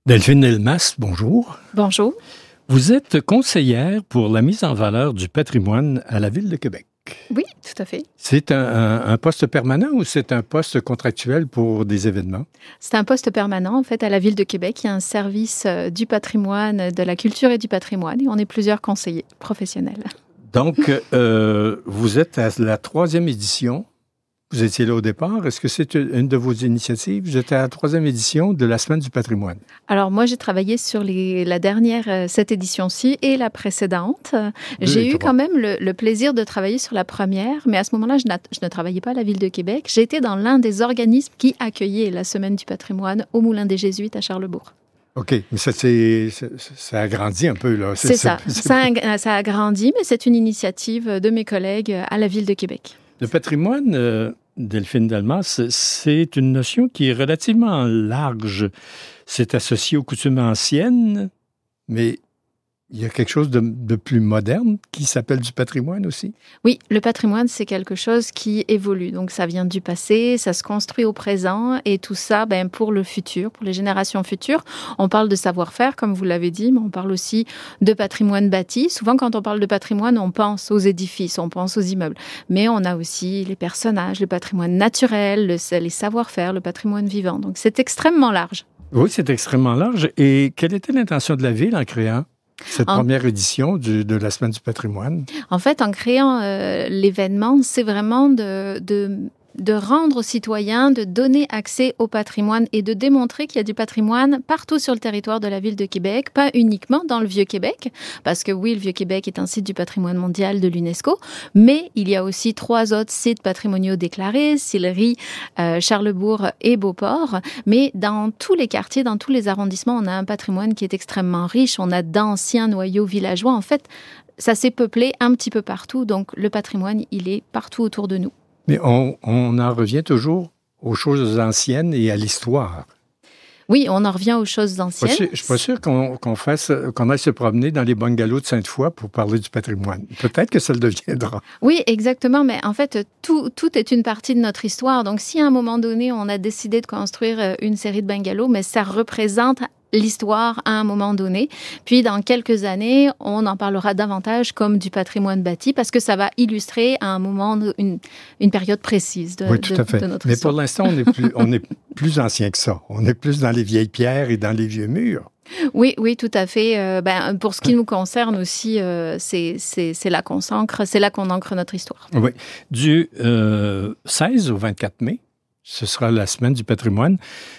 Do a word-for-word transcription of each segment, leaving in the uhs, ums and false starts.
Delphine Delmas, bonjour. Bonjour. Vous êtes conseillère pour la mise en valeur du patrimoine à la Ville de Québec. Oui, tout à fait. C'est un, un, un poste permanent ou c'est un poste contractuel pour des événements? C'est un poste permanent, en fait, à la Ville de Québec. Il y a un service du patrimoine, de la culture et du patrimoine, et on est plusieurs conseillers professionnels. Donc, euh, vous êtes à la troisième édition. Vous étiez là au départ. Est-ce que c'est une de vos initiatives? Vous êtes à la troisième édition de la Semaine du patrimoine. Alors, moi, j'ai travaillé sur les, la dernière, cette édition-ci et la précédente. Deux j'ai eu trois. quand même le, le plaisir de travailler sur la première, mais à ce moment-là, je, je ne travaillais pas à la Ville de Québec. J'étais dans l'un des organismes qui accueillait la Semaine du patrimoine au Moulin des Jésuites à Charlesbourg. OK, mais ça, c'est, ça, ça a grandi un peu, là. C'est, c'est ça. C'est... Ça, a, ça a grandi, mais c'est une initiative de mes collègues à la Ville de Québec. Le patrimoine, euh, Delphine Delmas, c'est une notion qui est relativement large. C'est associé aux coutumes anciennes, mais il y a quelque chose de, de plus moderne qui s'appelle du patrimoine aussi? Oui, le patrimoine, c'est quelque chose qui évolue. Donc, ça vient du passé, ça se construit au présent, et tout ça, ben, pour le futur, pour les générations futures. On parle de savoir-faire, comme vous l'avez dit, mais on parle aussi de patrimoine bâti. Souvent, quand on parle de patrimoine, on pense aux édifices, on pense aux immeubles. Mais on a aussi les personnages, le patrimoine naturel, le, les savoir-faire, le patrimoine vivant. Donc, c'est extrêmement large. Oui, c'est extrêmement large. Et quelle était l'intention de la Ville en créant cette en, première édition du, de la Semaine du patrimoine? En fait, en créant euh, l'événement, c'est vraiment de, de, de rendre aux citoyens, de donner accès au patrimoine et de démontrer qu'il y a du patrimoine partout sur le territoire de la Ville de Québec, pas uniquement dans le Vieux-Québec, parce que oui, le Vieux-Québec est un site du patrimoine mondial de l'UNESCO, mais il y a aussi trois autres sites patrimoniaux déclarés, Sillery, euh, Charlesbourg et Beauport, mais dans tous les quartiers, dans tous les arrondissements, on a un patrimoine qui est extrêmement riche, on a d'anciens noyaux villageois, en fait, ça s'est peuplé un petit peu partout, donc le patrimoine, il est partout autour de nous. Mais on, on en revient toujours aux choses anciennes et à l'histoire. Oui, on en revient aux choses anciennes. Je ne suis pas sûr qu'on, qu'on, fasse, qu'on aille se promener dans les bungalows de Sainte-Foy pour parler du patrimoine. Peut-être que ça le deviendra. Oui, exactement. Mais en fait, tout, tout est une partie de notre histoire. Donc, si à un moment donné, on a décidé de construire une série de bungalows, mais ça représente l'histoire à un moment donné. Puis, dans quelques années, on en parlera davantage comme du patrimoine bâti parce que ça va illustrer à un moment une, une période précise de, oui, tout de, à fait. de notre Mais histoire. pour l'instant, on est plus, on est plus ancien que ça. On est plus dans les vieilles pierres et dans les vieux murs. Oui, oui, tout à fait. Euh, ben, pour ce qui nous concerne aussi, euh, c'est, c'est, c'est là qu'on s'ancre, c'est là qu'on ancre notre histoire. Oui. Du euh, seize au vingt-quatre mai, ce sera la Semaine du patrimoine.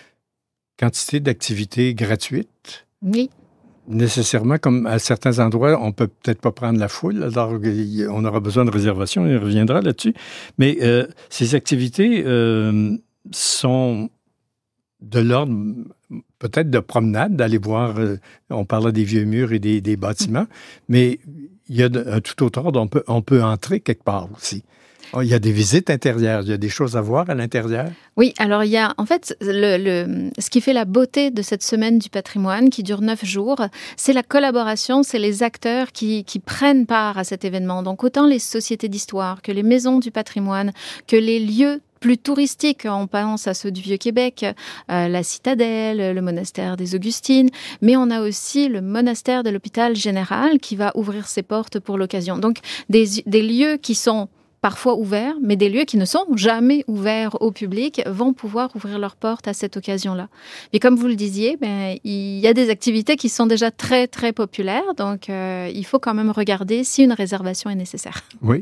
Quantité d'activités gratuites. Oui. Nécessairement, comme à certains endroits, on ne peut peut-être pas prendre la foule, alors on aura besoin de réservation, on y reviendra là-dessus. Mais euh, ces activités euh, sont de l'ordre peut-être de promenade, d'aller voir, euh, on parlait des vieux murs et des, des bâtiments, mmh. mais il y a de, un tout autre ordre, on peut, on peut entrer quelque part aussi. Il y a des visites intérieures, il y a des choses à voir à l'intérieur. Oui, alors il y a, en fait, le, le, ce qui fait la beauté de cette semaine du patrimoine qui dure neuf jours, c'est la collaboration, c'est les acteurs qui, qui prennent part à cet événement. Donc autant les sociétés d'histoire que les maisons du patrimoine, que les lieux plus touristiques, on pense à ceux du Vieux-Québec, euh, la citadelle, le monastère des Augustines, mais on a aussi le monastère de l'hôpital général qui va ouvrir ses portes pour l'occasion. Donc des, des lieux qui sont parfois ouverts, mais des lieux qui ne sont jamais ouverts au public vont pouvoir ouvrir leurs portes à cette occasion-là. Et comme vous le disiez, ben, il y a des activités qui sont déjà très, très populaires, donc euh, il faut quand même regarder si une réservation est nécessaire. Oui.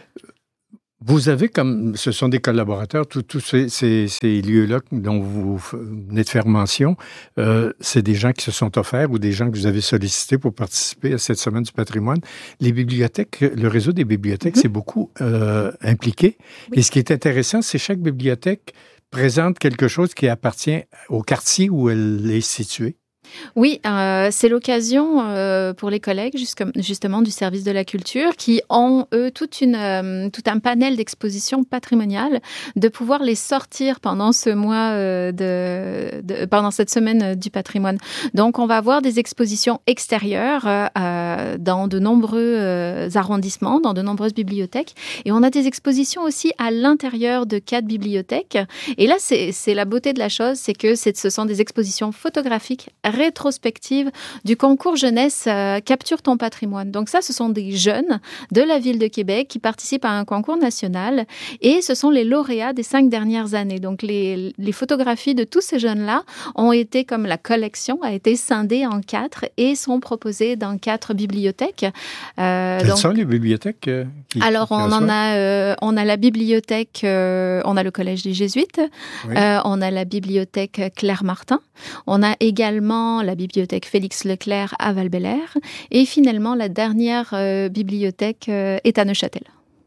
Vous avez comme, ce sont des collaborateurs, tous ces, ces, ces lieux-là dont vous venez de faire mention, euh, c'est des gens qui se sont offerts ou des gens que vous avez sollicités pour participer à cette semaine du patrimoine. Les bibliothèques, le réseau des bibliothèques, mm-hmm. c'est beaucoup euh, impliqué. Oui. Et ce qui est intéressant, c'est que chaque bibliothèque présente quelque chose qui appartient au quartier où elle est située. Oui, euh, c'est l'occasion euh, pour les collègues justement du service de la culture qui ont, eux, toute une, euh, tout un panel d'expositions patrimoniales, de pouvoir les sortir pendant ce mois, euh, de, de, pendant cette semaine du patrimoine. Donc, on va avoir des expositions extérieures euh, dans de nombreux euh, arrondissements, dans de nombreuses bibliothèques. Et on a des expositions aussi à l'intérieur de quatre bibliothèques. Et là, c'est, c'est la beauté de la chose, c'est que c'est, ce sont des expositions photographiques rétrospective du concours jeunesse euh, Capture ton patrimoine. Donc ça, ce sont des jeunes de la ville de Québec qui participent à un concours national et ce sont les lauréats des cinq dernières années. Donc les, les photographies de tous ces jeunes-là ont été, comme la collection, a été scindée en quatre et sont proposées dans quatre bibliothèques. Euh, Quelles donc, sont les bibliothèques euh, qui, Alors, qui on en a, euh, on a la bibliothèque, euh, on a le Collège des Jésuites, oui. euh, on a la bibliothèque Claire-Martin, on a également la bibliothèque Félix Leclerc à Val-Bélair et finalement, la dernière euh, bibliothèque euh, est à Neuchâtel.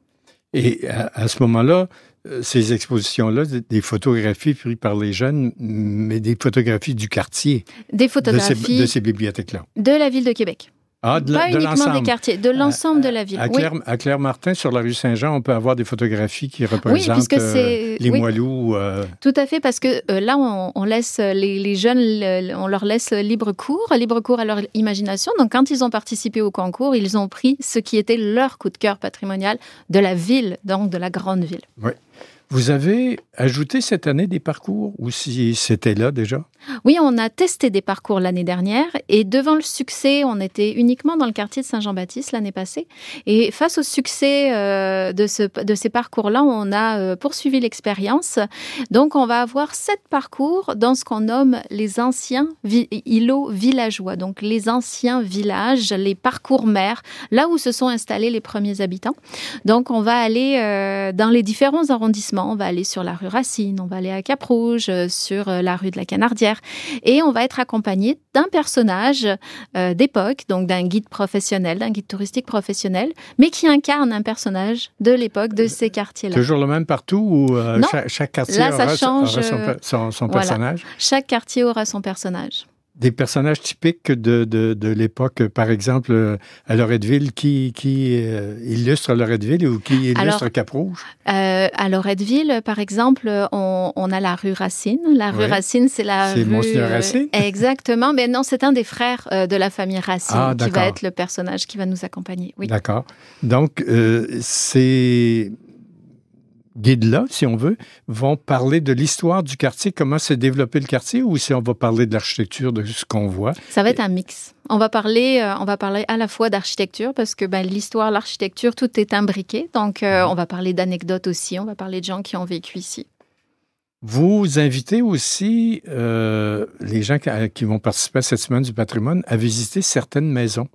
Et à, à ce moment-là, ces expositions-là, des photographies prises par les jeunes, mais des photographies du quartier. Des photographies de ces, de ces bibliothèques-là. De la ville de Québec. Ah, de, Pas de uniquement l'ensemble. des quartiers, de l'ensemble à, de la ville. À, Claire, oui. à Claire-Martin, sur la rue Saint-Jean, on peut avoir des photographies qui représentent oui, euh, les oui. moelleux. Euh... Tout à fait, parce que euh, là, on, on laisse les, les jeunes, le, on leur laisse libre cours, libre cours à leur imagination. Donc, quand ils ont participé au concours, ils ont pris ce qui était leur coup de cœur patrimonial de la ville, donc de la grande ville. Oui. Vous avez ajouté cette année des parcours ou si c'était là déjà? Oui, on a testé des parcours l'année dernière et devant le succès, on était uniquement dans le quartier de Saint-Jean-Baptiste l'année passée. Et face au succès euh, de, ce, de ces parcours-là, on a euh, poursuivi l'expérience. Donc, on va avoir sept parcours dans ce qu'on nomme les anciens vi- îlots villageois. Donc, les anciens villages, les parcours mers, là où se sont installés les premiers habitants. Donc, on va aller euh, dans les différents arrondissements. On va aller sur la rue Racine, on va aller à Cap-Rouge, sur la rue de la Canardière. Et on va être accompagné d'un personnage euh, d'époque, donc d'un guide professionnel, d'un guide touristique professionnel, mais qui incarne un personnage de l'époque de ces quartiers-là. Toujours le même partout ou euh, non, chaque, chaque quartier là, ça aura, change, aura son, son, son voilà. personnage? Chaque quartier aura son personnage. Des personnages typiques de, de, de l'époque, par exemple, à Loretteville, qui, qui euh, illustre Loretteville ou qui illustre Alors, Cap-Rouge? Euh, à Loretteville, par exemple, on, on a la rue Racine. La rue oui. Racine, c'est la c'est rue... C'est Monseigneur Racine? Euh, exactement. Mais non, c'est un des frères euh, de la famille Racine ah, qui va être le personnage qui va nous accompagner. Oui. D'accord. Donc, euh, c'est... guides-là, si on veut, vont parler de l'histoire du quartier, comment s'est développé le quartier, ou si on va parler de l'architecture, de ce qu'on voit? Ça va être un mix. On va parler, euh, on va parler à la fois d'architecture, parce que ben, l'histoire, l'architecture, tout est imbriqué. Donc, euh, on va parler d'anecdotes aussi, on va parler de gens qui ont vécu ici. Vous invitez aussi euh, les gens qui, qui vont participer à cette semaine du patrimoine à visiter certaines maisons.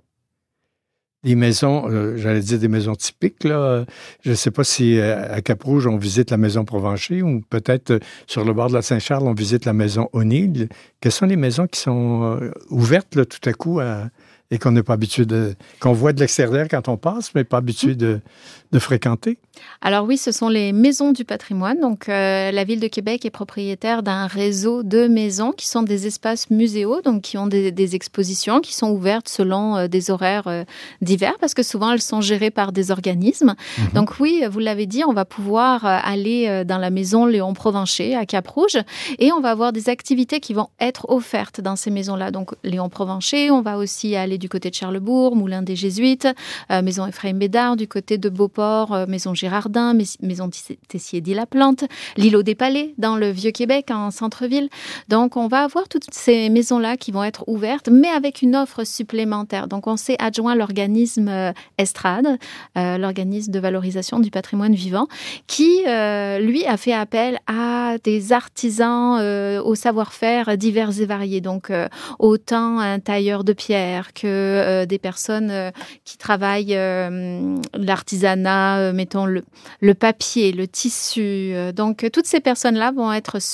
Des maisons, euh, j'allais dire des maisons typiques, là. Je ne sais pas si euh, à Cap-Rouge, on visite la maison Provencher ou peut-être euh, sur le bord de la Saint-Charles, on visite la maison O'Neill. Quelles sont les maisons qui sont euh, ouvertes là, tout à coup à, et qu'on n'est pas habitué de... qu'on voit de l'extérieur quand on passe, mais pas habitué de, de fréquenter? Alors oui, ce sont les maisons du patrimoine. Donc, euh, la Ville de Québec est propriétaire d'un réseau de maisons qui sont des espaces muséaux, donc qui ont des, des expositions qui sont ouvertes selon euh, des horaires euh, divers, parce que souvent, elles sont gérées par des organismes. Mmh. Donc oui, vous l'avez dit, on va pouvoir euh, aller euh, dans la maison Léon Provencher à Cap-Rouge et on va avoir des activités qui vont être offertes dans ces maisons-là. Donc, Léon Provencher, on va aussi aller du côté de Charlesbourg, Moulin des Jésuites, euh, Maison Ephraim Bédard, du côté de Beauport, euh, Maison Girardin, Maison Tessier-dit-la-Plante, l'îlot des Palais dans le Vieux-Québec, en centre-ville. Donc, on va avoir toutes ces maisons-là qui vont être ouvertes, mais avec une offre supplémentaire. Donc, on s'est adjoint l'organisme euh, Estrade, euh, l'organisme de valorisation du patrimoine vivant, qui, euh, lui, a fait appel à des artisans euh, au savoir-faire divers et variés. Donc, euh, autant un tailleur de pierre que euh, des personnes euh, qui travaillent euh, l'artisanat, euh, mettons le, le papier, le tissu. Donc, toutes ces personnes-là vont être